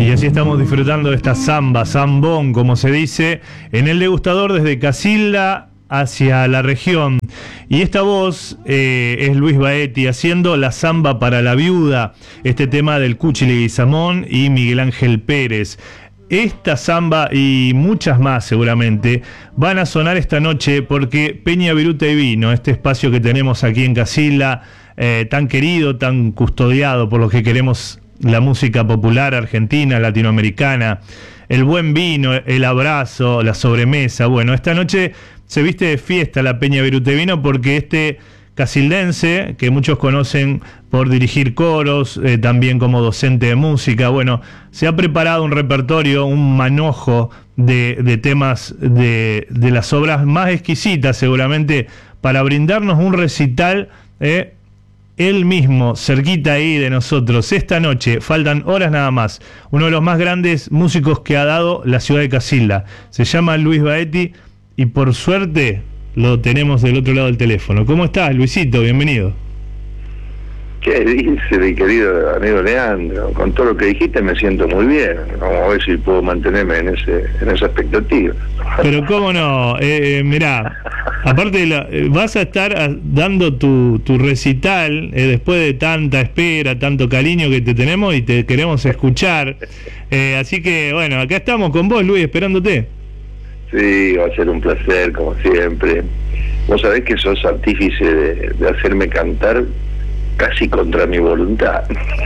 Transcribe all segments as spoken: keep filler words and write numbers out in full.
Y así estamos disfrutando de esta samba, zambón, como se dice, en el degustador desde Casilda hacia la región. Y esta voz eh, es Luis Baetti haciendo la samba para la viuda, este tema del Cuchi Leguizamón y Miguel Ángel Pérez. Esta samba y muchas más seguramente van a sonar esta noche porque Peña Viruta y Vino, este espacio que tenemos aquí en Casilda, eh, tan querido, tan custodiado por los que queremos la música popular argentina, latinoamericana, el buen vino, el abrazo, la sobremesa. Bueno, esta noche se viste de fiesta la Peña Viruta y Vino porque este casildense, que muchos conocen por dirigir coros, eh, también como docente de música, bueno, se ha preparado un repertorio, un manojo de, de temas de, de las obras más exquisitas seguramente, para brindarnos un recital, eh, él mismo, cerquita ahí de nosotros. Esta noche, faltan horas nada más, uno de los más grandes músicos que ha dado la ciudad de Casilda. Se llama Luis Baetti y por suerte lo tenemos del otro lado del teléfono. ¿Cómo estás, Luisito? Bienvenido. ¿Qué dice mi querido amigo Leandro? Con todo lo que dijiste me siento muy bien. Vamos a ver si puedo mantenerme en ese en esa expectativa. Pero cómo no, eh, mirá, aparte la, eh, vas a estar a, dando tu, tu recital eh, después de tanta espera, tanto cariño que te tenemos y te queremos escuchar. Eh, así que bueno, acá estamos con vos, Luis, esperándote. Sí, va a ser un placer, como siempre. Vos sabés que sos artífice de, de hacerme cantar casi contra mi voluntad.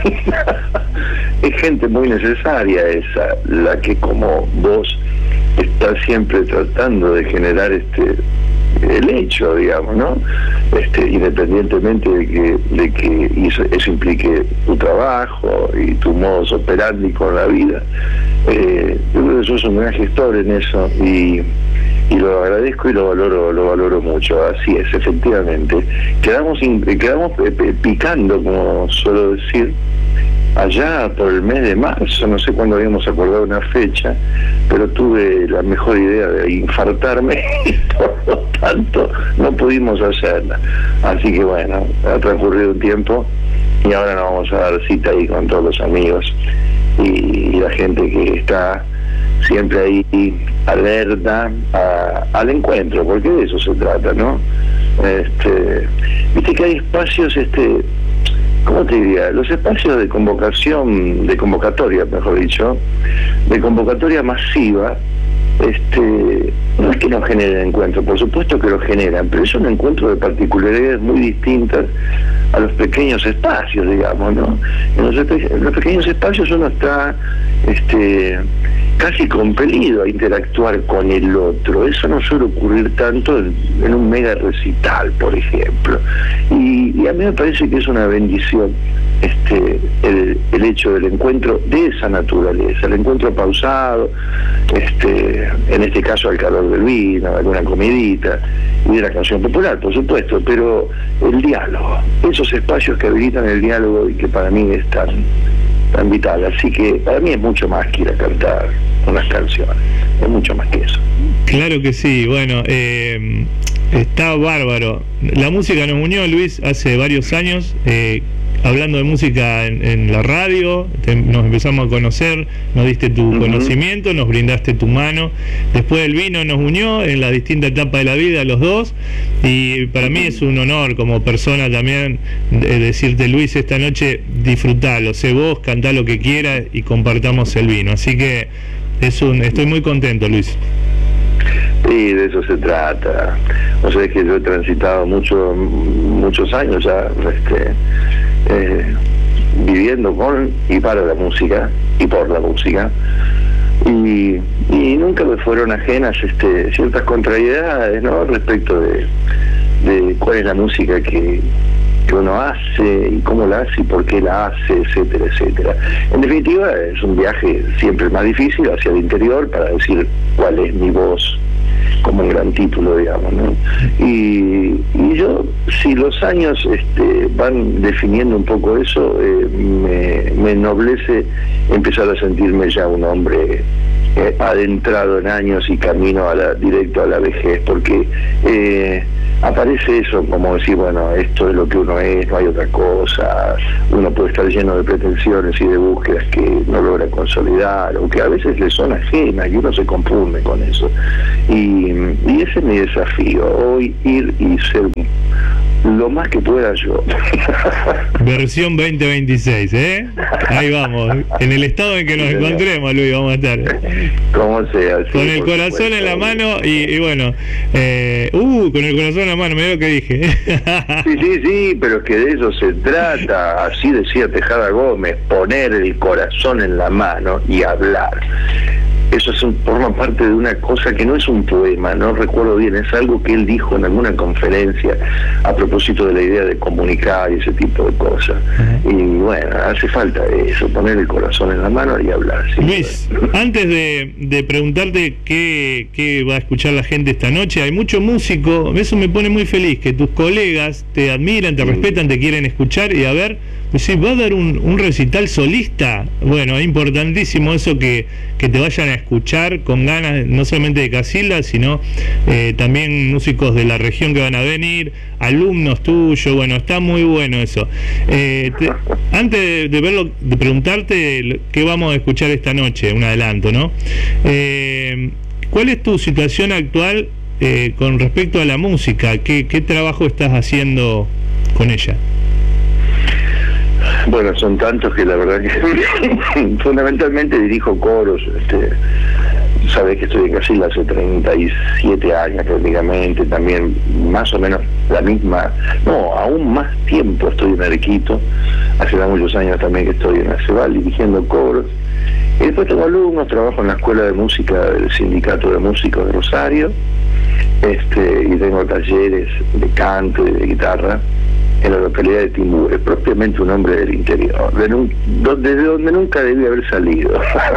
Es gente muy necesaria esa, la que como vos está siempre tratando de generar este el hecho, digamos, ¿no? Este, independientemente de que, de que eso, eso implique tu trabajo y tu modus operandi con la vida. Eh, yo creo que sos un gran gestor en eso y y lo agradezco y lo valoro lo valoro mucho. Así es, efectivamente. Quedamos in, quedamos picando, como suelo decir, allá por el mes de marzo, no sé cuándo habíamos acordado una fecha, pero tuve la mejor idea de infartarme y por lo tanto no pudimos hacerla. Así que bueno, ha transcurrido un tiempo y ahora nos vamos a dar cita ahí con todos los amigos y, y la gente que está siempre ahí alerta a, al encuentro, porque de eso se trata, ¿no? Este, viste que hay espacios, este, ¿cómo te diría? Los espacios de convocación, de convocatoria, mejor dicho, de convocatoria masiva, este, no es que no generen encuentro, por supuesto que lo generan, pero es un encuentro de particularidades muy distintas a los pequeños espacios, digamos, ¿no? En los, en los pequeños espacios uno está este, casi compelido a interactuar con el otro. Eso no suele ocurrir tanto en, en un mega recital, por ejemplo. Y, y a mí me parece que es una bendición este el, el hecho del encuentro de esa naturaleza, el encuentro pausado, este en este caso al calor del vino, alguna comidita y de la canción popular, por supuesto, pero el diálogo, esos espacios que habilitan el diálogo y que para mí es tan, tan vital. Así que para mí es mucho más que ir a cantar unas canciones, es mucho más que eso. Claro que sí, bueno, eh, está bárbaro. La música nos unió, Luis, hace varios años, eh, hablando de música en, en la radio, te, nos empezamos a conocer, nos diste tu uh-huh. conocimiento, nos brindaste tu mano, después el vino nos unió en la distinta etapa de la vida los dos, y para mí es un honor como persona también de decirte, Luis, esta noche disfrutalo, sé vos, cantá lo que quieras y compartamos el vino, así que es un, estoy muy contento, Luis. Sí, de eso se trata. O sea, es que yo he transitado mucho, muchos años ya este, eh, viviendo con y para la música y por la música y, y nunca me fueron ajenas este, ciertas contrariedades, ¿no? Respecto de, de cuál es la música que, que uno hace y cómo la hace y por qué la hace, etcétera, etcétera. En definitiva, es un viaje siempre más difícil hacia el interior para decir cuál es mi voz, como un gran título, digamos, ¿no? Y, y yo, si los años este, van definiendo un poco eso, eh, me, me ennoblece empezar a sentirme ya un hombre eh, adentrado en años y camino a la, directo a la vejez, porque eh, aparece eso, como decir, bueno, esto es lo que uno es, no hay otra cosa, uno puede estar lleno de pretensiones y de búsquedas que no logra consolidar, o que a veces le son ajenas, y uno se confunde con eso. Y, y ese es mi desafío, hoy ir y ser lo más que pueda yo. Versión veinte veintiséis, ¿eh? Ahí vamos, en el estado en que nos encontremos, Luis, vamos a estar. Como sea. Sí, con el corazón supuesto. En la mano y, y bueno, eh, uh, con el corazón en la mano, mirá lo que dije. Sí, sí, sí, pero es que de eso se trata, así decía Tejada Gómez, poner el corazón en la mano y hablar. Eso es un, forma parte de una cosa que no es un poema, no recuerdo bien, es algo que él dijo en alguna conferencia a propósito de la idea de comunicar y ese tipo de cosas. Uh-huh. Y bueno, hace falta eso, poner el corazón en la mano y hablar. ¿Sí? Luis, antes de, de preguntarte qué, qué va a escuchar la gente esta noche, hay mucho músico, eso me pone muy feliz, que tus colegas te admiran, te sí. respetan, te quieren escuchar y a ver, si va a dar un, un recital solista. Bueno, es importantísimo eso, que, que te vayan a escuchar con ganas, no solamente de Casilda, sino eh, también músicos de la región que van a venir, alumnos tuyos. Bueno, está muy bueno eso. Eh, te, antes de, de verlo, de preguntarte qué vamos a escuchar esta noche, un adelanto, ¿no? Eh, ¿Cuál es tu situación actual eh, con respecto a la música? ¿Qué, qué trabajo estás haciendo con ella? Bueno, son tantos que la verdad que fundamentalmente dirijo coros. Este, sabés que estoy en Casilda hace treinta y siete años prácticamente, también más o menos la misma, no, aún más tiempo estoy en Arequito, hace muchos años también que estoy en Aceval dirigiendo coros. Y después tengo alumnos, trabajo en la Escuela de Música del Sindicato de Músicos de Rosario, este, y tengo talleres de canto y de guitarra en la localidad de Timbure, propiamente un hombre del interior, de, nun, de, de donde nunca debía haber salido.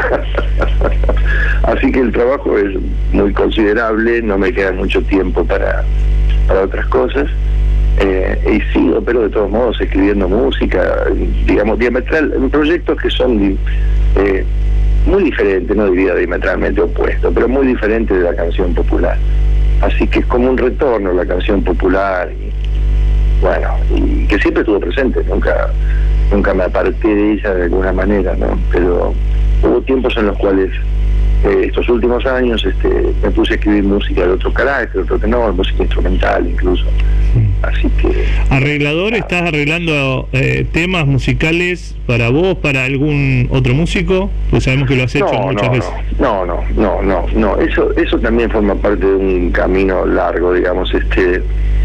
Así que el trabajo es muy considerable, no me queda mucho tiempo para, para otras cosas, eh, y sigo, pero de todos modos, escribiendo música, digamos, diametral, en proyectos que son eh, muy diferentes, no diría diametralmente opuestos, pero muy diferentes de la canción popular. Así que es como un retorno a la canción popular, y bueno, y que siempre estuvo presente, nunca nunca me aparté de ella de alguna manera, ¿no? Pero hubo tiempos en los cuales eh, estos últimos años este, me puse a escribir música de otro carácter, otro tenor, música instrumental incluso. Así que... ¿Arreglador? Ah, ¿Estás arreglando eh, temas musicales para vos, para algún otro músico? Pues sabemos que lo has hecho no, muchas no, veces. No, no, no, no, no, eso, eso también forma parte de un camino largo, digamos, este...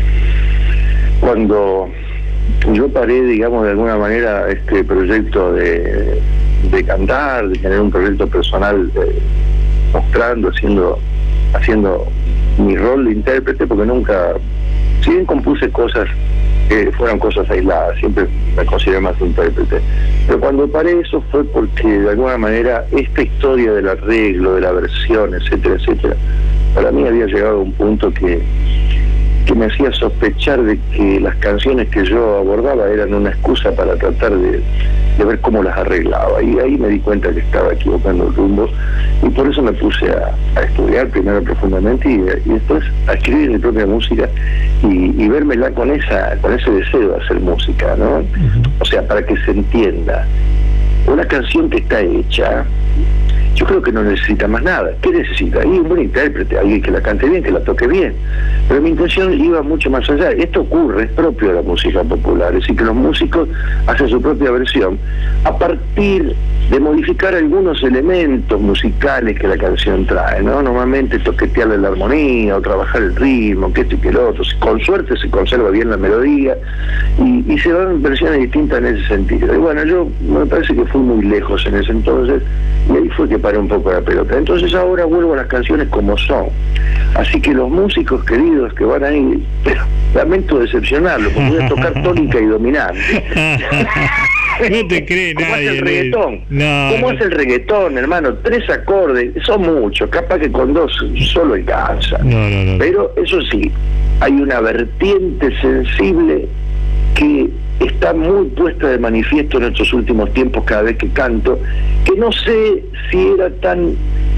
Cuando yo paré, digamos, de alguna manera este proyecto de, de cantar, de tener un proyecto personal, eh, mostrando, haciendo, haciendo mi rol de intérprete, porque nunca, si bien compuse cosas que eh, fueron cosas aisladas, siempre me consideré más intérprete, pero cuando paré eso fue porque de alguna manera esta historia del arreglo, de la versión, etcétera, etcétera, para mí había llegado a un punto que que me hacía sospechar de que las canciones que yo abordaba eran una excusa para tratar de, de ver cómo las arreglaba, y ahí me di cuenta que estaba equivocando el rumbo, y por eso me puse a, a estudiar primero profundamente y, y después a escribir mi propia música y, y vérmela con esa con ese deseo de hacer música, ¿no? Uh-huh. O sea, para que se entienda, una canción que está hecha, yo creo que no necesita más nada. ¿Qué necesita? Y un buen intérprete, alguien que la cante bien, que la toque bien. Pero mi intención iba mucho más allá. Esto ocurre, es propio de la música popular, es decir, que los músicos hacen su propia versión a partir de modificar algunos elementos musicales que la canción trae, ¿no? Normalmente toquetearle la armonía o trabajar el ritmo, que esto y que el otro. Con suerte se conserva bien la melodía y, y se van versiones distintas en ese sentido. Y bueno, yo me parece que fui muy lejos en ese entonces, y ahí fue que paré un poco la pelota. Entonces ahora vuelvo a las canciones como son. Así que los músicos queridos que van ahí, pero lamento decepcionarlos, porque voy a tocar tónica y dominante. No te cree ¿Cómo nadie. es el reggaetón? No, ¿Cómo no. es el reggaetón, hermano? Tres acordes, son muchos, capaz que con dos solo alcanza. No, no, no. Pero eso sí, hay una vertiente sensible que está muy puesta de manifiesto en estos últimos tiempos cada vez que canto, que no sé si era tan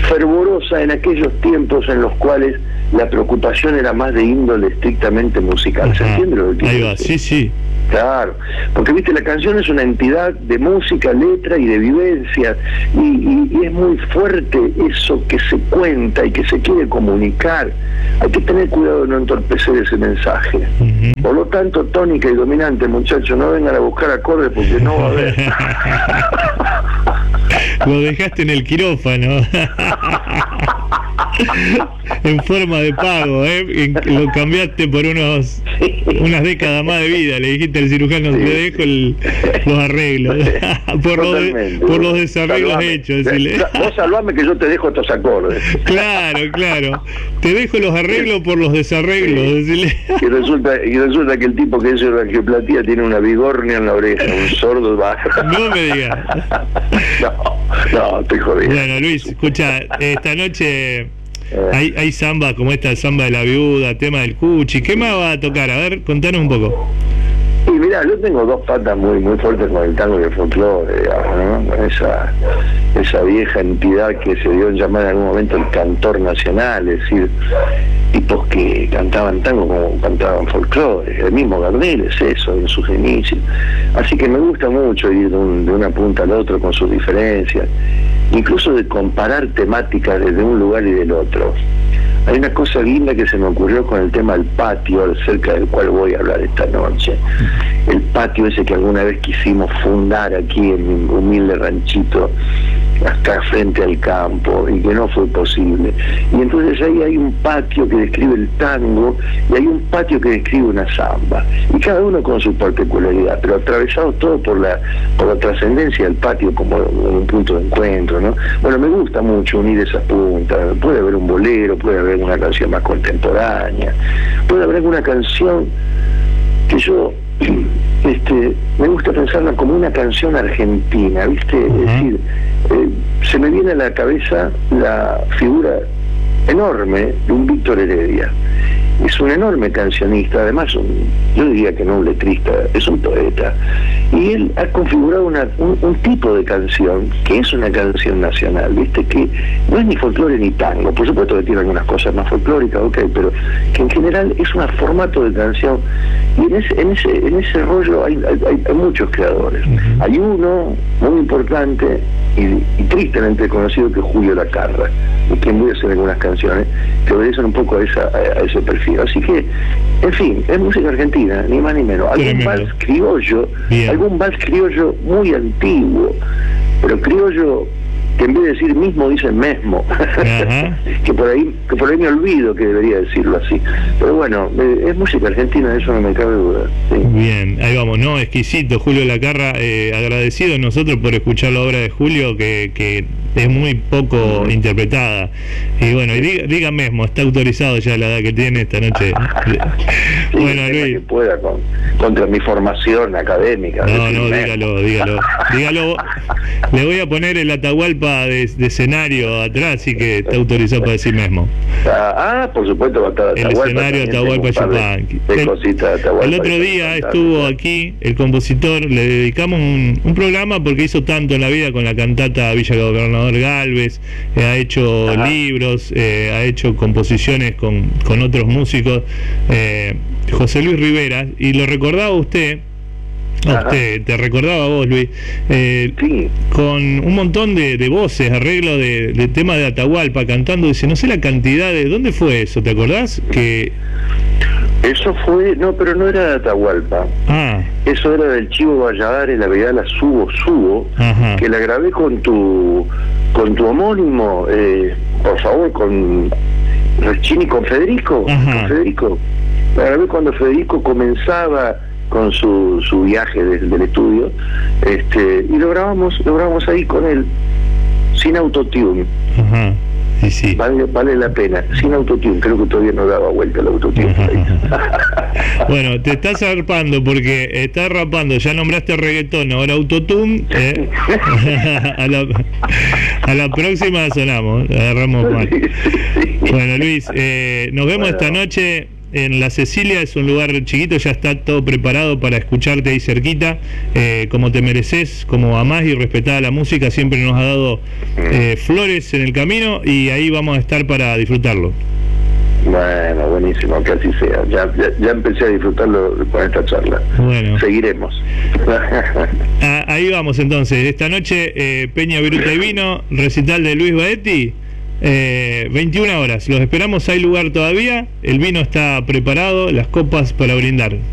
fervorosa en aquellos tiempos en los cuales la preocupación era más de índole estrictamente musical. Ajá. ¿Se entiende lo que quiero Ahí va, decir? sí, sí. Claro, porque viste, la canción es una entidad de música, letra y de vivencia, y, y, y es muy fuerte eso que se cuenta y que se quiere comunicar. Hay que tener cuidado de no entorpecer ese mensaje. Uh-huh. Por lo tanto, tónica y dominante, muchachos, no vengan a buscar acordes porque no va a haber. Lo dejaste en el quirófano. En forma de pago, ¿eh? Lo cambiaste por unos unas décadas más de vida. Le dijiste al cirujano, sí, te dejo el, los arreglos. por, los de, por los desarreglos salvame. hechos. Decirle. Vos salvame que yo te dejo estos acordes. Claro, claro. Te dejo los arreglos por los desarreglos. Sí. Decirle. Y, resulta, y resulta que el tipo que hizo la angioplatía tiene una bigornia en la oreja, un sordo bajo. No me digas. No, no, estoy jodido. Bueno, Luis, escucha, esta noche... Hay, hay samba como esta, samba de la viuda, tema del cuchi. ¿Qué más va a tocar? A ver, contanos un poco. Y mirá, yo tengo dos patas muy muy fuertes con el tango y el folclore, digamos, ¿no? Esa, esa vieja entidad que se dio en llamar en algún momento el cantor nacional, es decir, tipos que cantaban tango como cantaban folclore. El mismo Gardel es eso, en sus inicios. Así que me gusta mucho ir de, un, de una punta al otro con sus diferencias, incluso de comparar temáticas desde un lugar y del otro. Hay una cosa linda que se me ocurrió con el tema del patio, acerca del cual voy a hablar esta noche. El patio ese que alguna vez quisimos fundar aquí en mi humilde ranchito, acá frente al campo, y que no fue posible. Y entonces ahí hay un patio que describe el tango y hay un patio que describe una samba, y cada uno con su particularidad, pero atravesados todo por la por la trascendencia del patio como un punto de encuentro, ¿no? Bueno, me gusta mucho unir esas puntas. Puede haber un bolero, puede haber una canción más contemporánea, puede haber alguna canción que yo este me gusta pensarla como una canción argentina, ¿viste? Uh-huh. Es decir, eh, se me viene a la cabeza la figura enorme de un Víctor Heredia. Es un enorme cancionista, además un, yo diría que no un letrista, es un poeta, y él ha configurado una, un, un tipo de canción que es una canción nacional, viste, que no es ni folclore ni tango, por supuesto que tiene algunas cosas más folclóricas, ok, pero que en general es un formato de canción, y en ese en ese, en ese rollo hay, hay, hay muchos creadores. Uh-huh. Hay uno muy importante y, y tristemente conocido, que es Julio Lacarra, y quien voy a hacer algunas canciones que obedecen un poco a, esa, a, a ese perfil. Así que, en fin, es música argentina, ni más ni menos. Algún Tremendo. vals criollo, Bien. algún vals criollo muy antiguo, pero criollo que en vez de decir mismo dice mesmo. que por ahí que por ahí me olvido que debería decirlo así. Pero bueno, eh, es música argentina, eso no me cabe duda. ¿Sí? Bien, ahí vamos, ¿no? Exquisito, Julio Lacarra, eh, agradecido nosotros por escuchar la obra de Julio, que, que es muy poco uh-huh. interpretada. Y bueno, y diga, diga mesmo, está autorizado ya la edad que tiene esta noche. Sí, bueno, Luis. Que pueda con, contra mi formación académica. No, no, dígalo, dígalo. Dígalo. Le voy a poner el Atahualpa de, de escenario atrás, así que está autorizado para decir mesmo. Ah, por supuesto va a estar Atahualpa. El escenario Atahualpa Yupanqui. El, el otro día estuvo aquí el compositor, le dedicamos un, un programa porque hizo tanto en la vida con la cantata Villa Gobernador Galvez, eh, ha hecho Ajá. libros, eh, ha hecho composiciones con, con otros músicos, eh, José Luis Rivera, y lo recordaba usted. A usted, te recordaba a vos, Luis, eh, sí. con un montón de, de voces, arreglo de, de temas de Atahualpa, cantando, dice, no sé la cantidad de... ¿Dónde fue eso? ¿Te acordás? Que eso fue, no, pero no era de Atahualpa. Ah. Eso era del Chivo Valladares, la Vidala Subo Subo, Ajá. que la grabé con tu con tu homónimo, eh, por favor, con Rechini, con Federico, Ajá. con Federico. La grabé cuando Federico comenzaba con su, su viaje desde el estudio, este, y lo grabamos, lo grabamos ahí con él, sin autotune. Ajá. Sí, sí. Vale, vale la pena, sin autotune, creo que todavía no daba vuelta el autotune. Bueno, te estás zarpando porque estás rapando, ya nombraste reggaetón, ahora autotune, eh. a, la, a la próxima sonamos, agarramos más. Bueno, Luis, eh, nos vemos bueno. esta noche. en La Cecilia, es un lugar chiquito, ya está todo preparado para escucharte ahí cerquita, eh, como te mereces, como amás y respetás la música, siempre nos ha dado eh, flores en el camino y ahí vamos a estar para disfrutarlo. Bueno, buenísimo, que así sea. Ya, ya, ya empecé a disfrutarlo con esta charla. Bueno. Seguiremos. Ah, ahí vamos entonces. Esta noche, eh, Peña, Viruta y Vino, recital de Luis Baetti, eh, veintiuna horas. Los esperamos, hay lugar todavía, el vino está preparado, las copas para brindar.